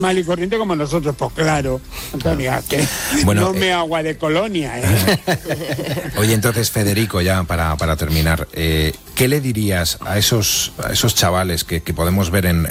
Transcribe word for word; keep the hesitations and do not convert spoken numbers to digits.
mal y corriente como nosotros, pues claro, Antonio, que bueno, no me eh, agua de colonia, ¿eh? Oye, entonces, Federico, ya para, para terminar, eh, ¿qué le dirías a esos, a esos chavales que, que podemos ver en,